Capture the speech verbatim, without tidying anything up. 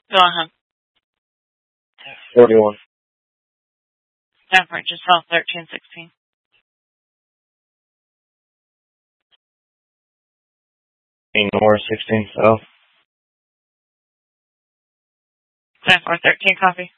Go ahead. forty-one. Average is South thirteen sixteen. North sixteen South. ten four thirteen, copy.